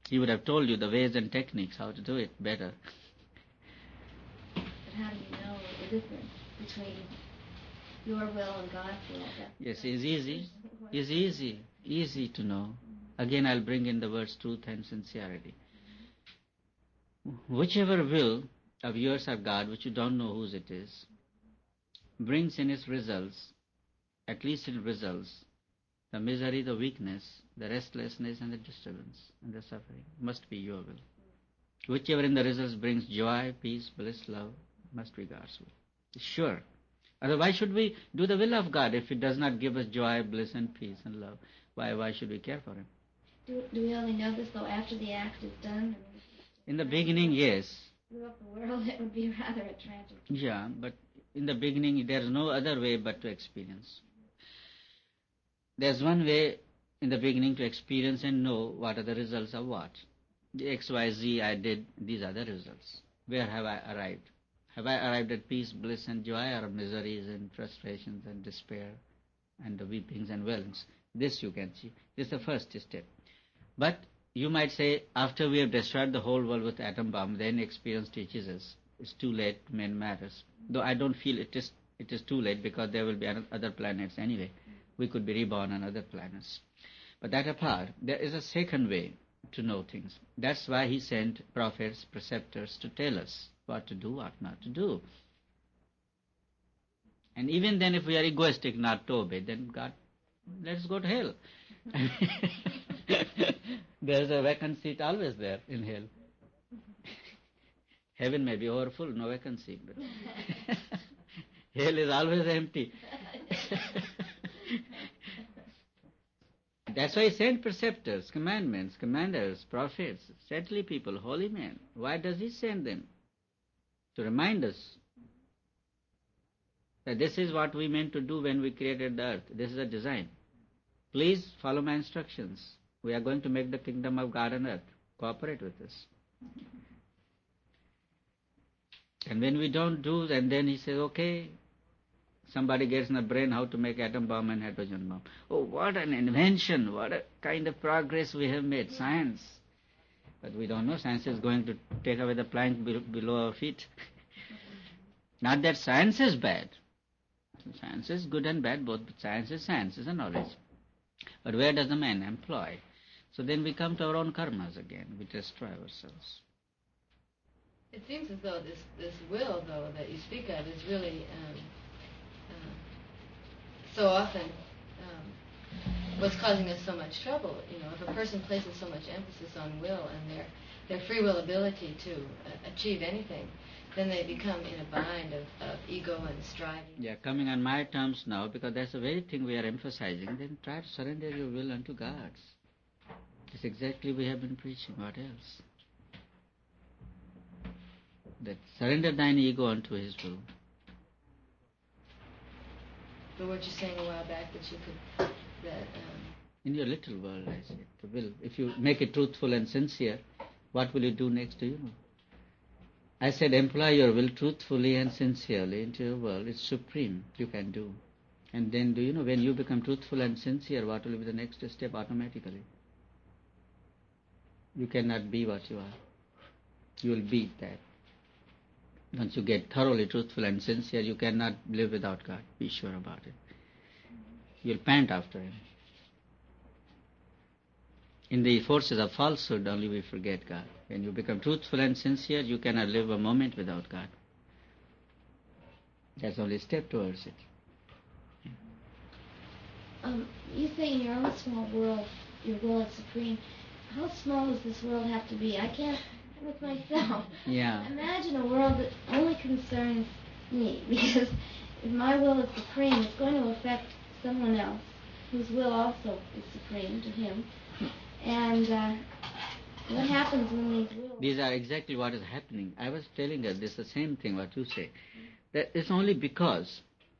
He would have told you the ways and techniques how to do it better. But how do you know the difference between your will and God's will? Yes, it's easy. It's easy to know. Again, I'll bring in the words truth and sincerity. Whichever will of yours or God, which you don't know whose it is, brings in its results, at least in results, the misery, the weakness, the restlessness and the disturbance and the suffering must be your will. Whichever in the results brings joy, peace, bliss, love, must be God's will. Sure. Otherwise, should we do the will of God if it does not give us joy, bliss and peace and love? Why should we care for Him? Do we only know this, though, after the act is done? In the beginning, yes. Blew up the world, it would be rather a tragic. Yeah, but in the beginning, there is no other way but to experience. There's one way in the beginning to experience and know what are the results of what. The X, Y, Z I did, these are the results. Where have I arrived? Have I arrived at peace, bliss and joy, or miseries and frustrations and despair and the weepings and wailings? This you can see. This is the first step. But you might say, after we have destroyed the whole world with atom bomb, then experience teaches us it's too late to mend matters. Though I don't feel it is too late, because there will be other planets anyway. We could be reborn on other planets. But that apart, there is a second way to know things. That's why He sent prophets, preceptors to tell us what to do, what not to do. And even then, if we are egoistic not to obey, then God, let's go to hell. There's a vacant seat always there in hell. Heaven may be overfull, no vacancy, but hell is always empty. That's why He sent preceptors, commandments, commanders, prophets, saintly people, holy men. Why does He send them? To remind us that this is what we meant to do when we created the earth. This is a design. Please follow my instructions. We are going to make the kingdom of God on earth. Cooperate with us. And when we don't do, and then He says, okay, somebody gets in the brain how to make atom bomb and hydrogen bomb. Oh, what an invention, what a kind of progress we have made, science. But we don't know, science is going to take away the plank below our feet. Not that science is bad. Science is good and bad both, but science is a knowledge. But where does the man employ? So then we come to our own karmas again. We destroy ourselves. It seems as though this will, though, that you speak of is really so often what's causing us so much trouble. You know, if a person places so much emphasis on will and their free will ability to achieve anything, then they become in a bind of ego and striving. Yeah, coming on my terms now, because that's the very thing we are emphasizing, then try to surrender your will unto God's. That's exactly we have been preaching. What else? That surrender thine ego unto His will. But what you're saying a while back, that you could, in your little world, I said, the will. If you make it truthful and sincere, what will you do next? Do you know? I said, employ your will truthfully and sincerely into your world. It's supreme. You can do. And then, do you know, when you become truthful and sincere, what will be the next step automatically? You cannot be what you are. You will be that. Once you get thoroughly truthful and sincere, you cannot live without God. Be sure about it. You'll pant after Him. In the forces of falsehood, only we forget God. When you become truthful and sincere, you cannot live a moment without God. That's only a step towards it. You say in your own small world, your will is supreme. How small does this world have to be? I can't, with myself, imagine a world that only concerns me, because if my will is supreme, it's going to affect someone else whose will also is supreme to him. And what happens when these wills... These are exactly what is happening. I was telling her this, the same thing what you say. That it's only because...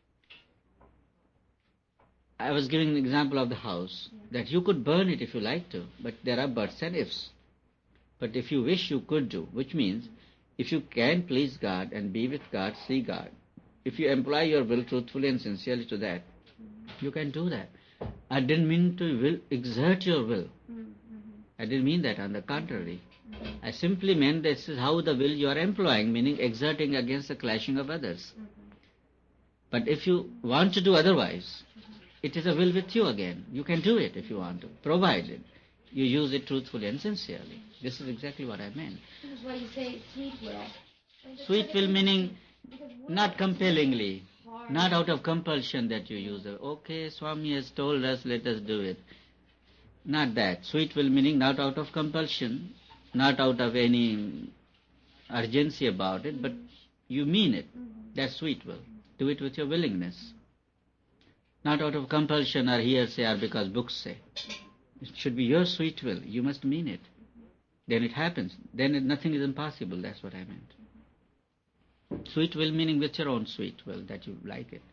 I was giving an example of the house, that you could burn it if you like to, but there are buts and ifs. But if you wish, you could do, which means if you can please God and be with God, see God, if you employ your will truthfully and sincerely to that, you can do that. I didn't mean to exert your will. I didn't mean that, on the contrary. I simply meant this is how the will you are employing, meaning exerting against the clashing of others. But if you want to do otherwise, it is a will with you again. You can do it if you want to, provided you use it truthfully and sincerely. This is exactly what I meant. This is why you say sweet will. Sweet will meaning not compellingly, not out of compulsion that you use it. Okay, Swami has told us, let us do it. Not that. Sweet will meaning not out of compulsion, not out of any urgency about it, but you mean it. That's sweet will. Do it with your willingness. Not out of compulsion or hearsay or because books say. It should be your sweet will. You must mean it. Then it happens. Then nothing is impossible. That's what I meant. Sweet will meaning with your own sweet will, that you like it.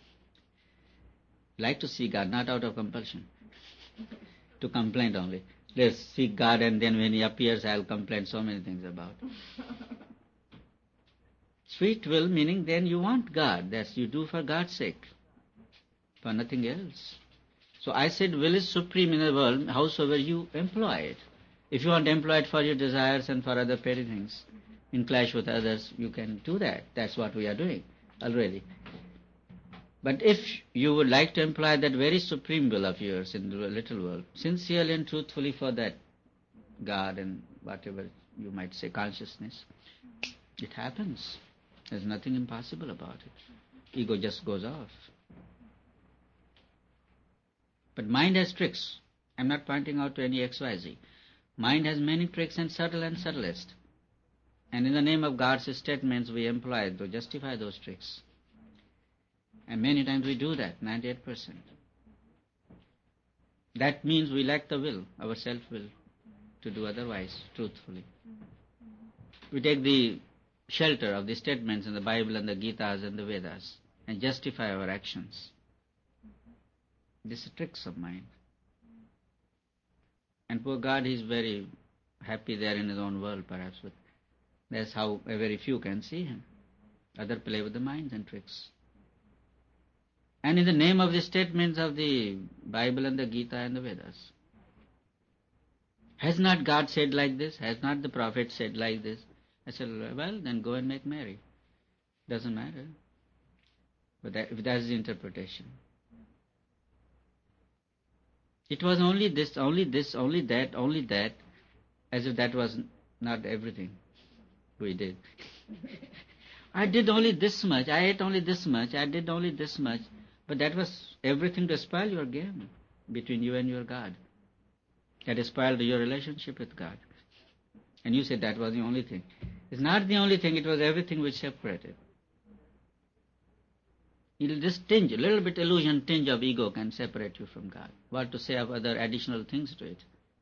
Like to see God, not out of compulsion. To complain only. Let's seek God and then when He appears, I'll complain so many things about. Sweet will meaning then you want God. That's you do for God's sake. For nothing else. So I said will is supreme in the world, howsoever you employ it. If you want to employ it for your desires and for other petty things, in clash with others, you can do that. That's what we are doing already. But if you would like to employ that very supreme will of yours in the little world, sincerely and truthfully for that God and whatever you might say, consciousness, it happens. There's nothing impossible about it. Ego just goes off. But mind has tricks. I'm not pointing out to any XYZ. Mind has many tricks and subtlest. And in the name of God's statements we employ to justify those tricks. And many times we do that, 98%. That means we lack the will, our self-will, to do otherwise, truthfully. We take the shelter of the statements in the Bible and the Gitas and the Vedas and justify our actions. These are tricks of mind. And poor God, He is very happy there in His own world, perhaps, but that's how very few can see Him. Others play with the minds and tricks. And in the name of the statements of the Bible and the Gita and the Vedas, has not God said like this? Has not the Prophet said like this? I said, well, then go and make merry. Doesn't matter. But if that's the interpretation. It was only this, only that, as if that was not everything we did. I did only this much, I ate only this much, I did only this much, but that was everything to spoil your game between you and your God. That spoiled your relationship with God. And you said that was the only thing. It's not the only thing, it was everything which separated. This tinge, a little bit illusion, tinge of ego can separate you from God. What to say of other additional things to it?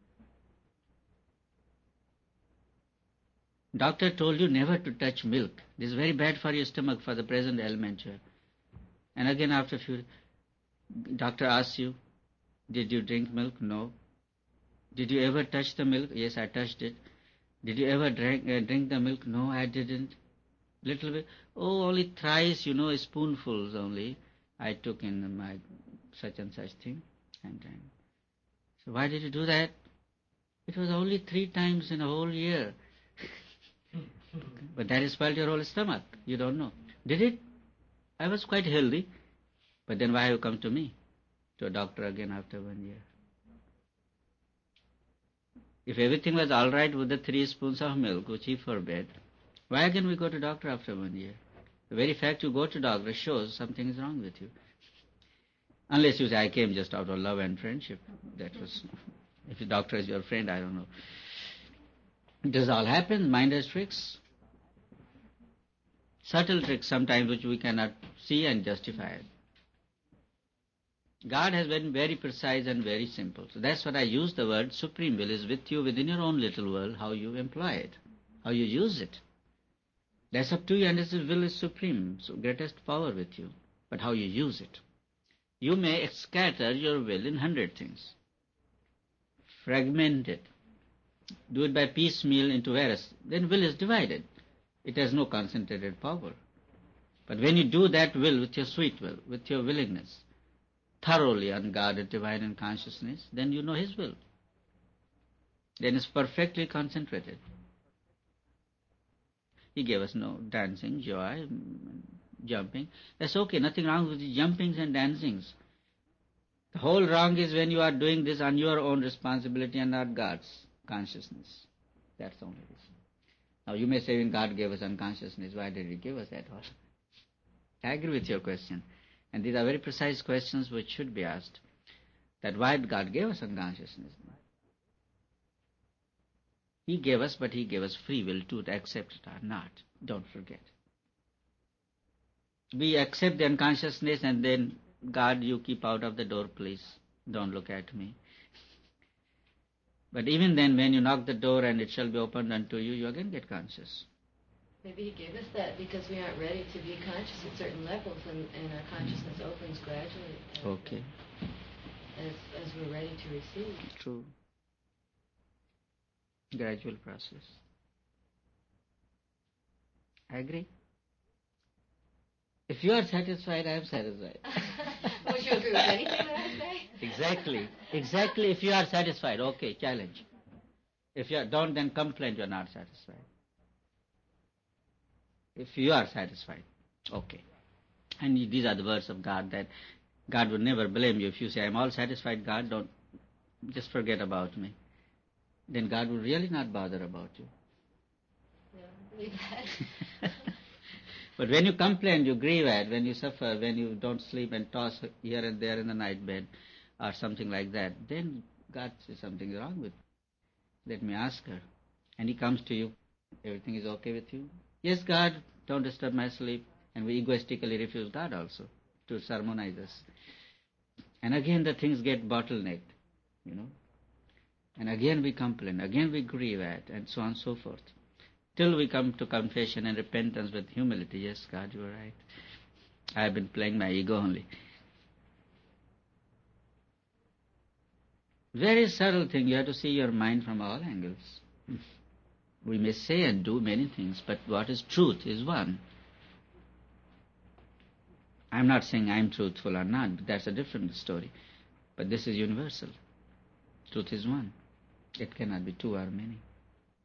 Doctor told you never to touch milk. This is very bad for your stomach for the present ailment here. And again after a few, doctor asks you, did you drink milk? No. Did you ever touch the milk? Yes, I touched it. Did you ever drink the milk? No, I didn't. Little bit. Oh, only thrice, spoonfuls only I took in my such and such thing. And so why did you do that? It was only 3 times in a whole year. But that spoiled your whole stomach. You don't know. Did it? I was quite healthy. But then why have you come to me? To a doctor again after 1 year. If everything was all right with the 3 spoons of milk which he forbade, why again we go to doctor after 1 year? The very fact you go to doctor shows something is wrong with you. Unless you say, I came just out of love and friendship. That was, if the doctor is your friend, I don't know. This all happens, mind has tricks. Subtle tricks sometimes which we cannot see and justify it. God has been very precise and very simple. So that's what I use the word supreme will is with you within your own little world, how you employ it, how you use it. That's up to you, and this will is supreme, so greatest power with you, but how you use it. You may scatter your will in 100 things, fragment it, do it by piecemeal into various, then will is divided. It has no concentrated power. But when you do that will with your sweet will, with your willingness, thoroughly unguarded, divine and consciousness, then you know His will. then it's perfectly concentrated. He gave us no dancing, joy, jumping. That's okay, nothing wrong with the jumpings and dancings. The whole wrong is when you are doing this on your own responsibility and not God's consciousness. That's the only reason. Now you may say when God gave us unconsciousness, why did He give us that all? I agree with your question. And these are very precise questions which should be asked. That why God gave us unconsciousness? He gave us, but He gave us free will to accept it or not. Don't forget. We accept the unconsciousness and then, God, you keep out of the door, please. Don't look at me. But even then, when you knock the door and it shall be opened unto you, you again get conscious. Maybe He gave us that because we aren't ready to be conscious at certain levels, and our consciousness opens gradually. Okay. As we're ready to receive. True. Gradual process. I agree. If you are satisfied, I am satisfied. Would you agree with anything that I say? Exactly. Exactly. If you are satisfied, okay, challenge. If you don't, then complain you are not satisfied. If you are satisfied, okay. And these are the words of God, that God would never blame you if you say, I'm all satisfied, God, don't just forget about me. Then God will really not bother about you. Yeah, I believe that. But when you complain, you grieve at, when you suffer, when you don't sleep and toss here and there in the night bed or something like that, then God says something wrong with you. Let me ask her. And He comes to you, everything is okay with you? Yes, God, don't disturb my sleep. And we egoistically refuse God also to sermonize us. And again the things get bottlenecked, And again we complain, again we grieve at, and so on and so forth. Till we come to confession and repentance with humility. Yes, God, you are right. I have been playing my ego only. Very subtle thing. You have to see your mind from all angles. We may say and do many things, but what is truth is one. I'm not saying I'm truthful or not. That's a different story. But this is universal. Truth is one. It cannot be two or many.